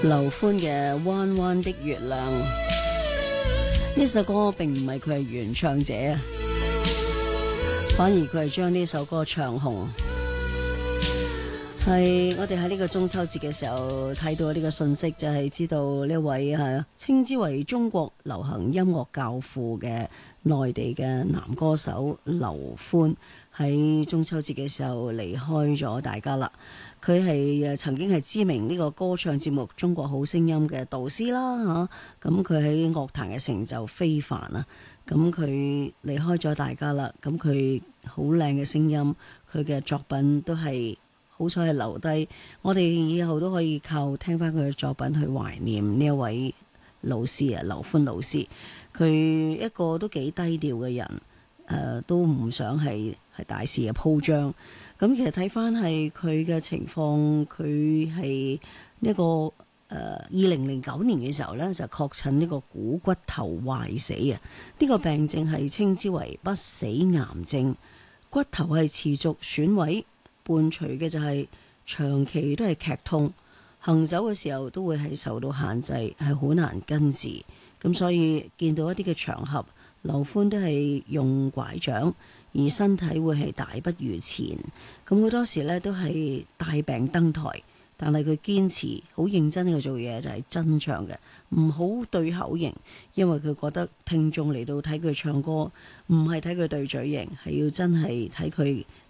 劉歡嘅《彎彎的月亮》呢首歌並唔係佢係原唱者啊，反而佢係將呢首歌唱紅。係我哋喺呢個中秋節嘅時候睇到呢個信息，就係知道呢位稱之為中國流行音樂教父嘅內地嘅男歌手劉歡喺中秋節嘅時候離開咗大家啦。佢係曾經係知名呢個歌唱節目《中國好聲音》嘅導師啦嚇，咁佢喺樂壇嘅成就非凡啊。咁佢離開咗大家啦，咁佢好靚嘅聲音，佢嘅作品都係好彩係留低，我哋以後都可以靠聽翻佢嘅作品去懷念呢一位老師啊，劉歡老師。佢一個都幾低調嘅人，都唔想係大肆嘅鋪張。咁其實睇翻係佢嘅情況，佢係呢個2009年嘅時候呢，就確診呢個股骨頭壞死啊！呢個病症係稱之為不死癌症，骨頭係持續損毀，伴隨嘅就係長期都係劇痛，行走嘅時候都會係受到限制，係好難根治。咁所以見到一啲嘅場合，劉歡都係用拐杖，而身體會係大不如前。咁好多時呢都係帶病登台，但係佢堅持好認真去做嘢，就係真唱嘅，唔好對口型，因為佢覺得聽眾嚟到睇佢唱歌，唔係睇佢對嘴型，係要真係睇佢